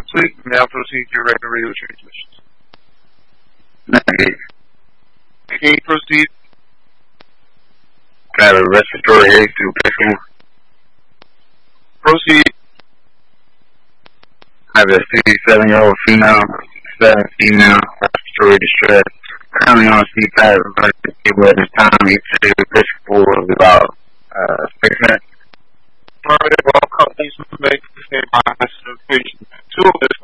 Sweet. Now proceed to your regular radio transmissions. 98. Okay, proceed. I have a respiratory headache through picking. Proceed. I have a 67-year-old female, 7 female, respiratory distress. Currently on CPAP, but it was time to get to the for about 6 minutes. Alright, well, companies make the same patient. 2 of this